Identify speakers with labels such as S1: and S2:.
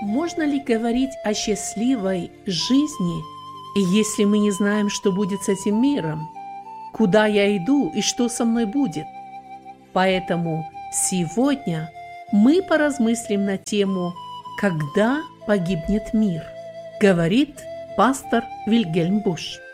S1: Можно ли говорить о счастливой жизни, если мы не знаем, что будет с этим миром? Куда я иду и что со мной будет? Поэтому сегодня мы поразмыслим на тему «Когда погибнет мир?», говорит пастор Вильгельм Буш.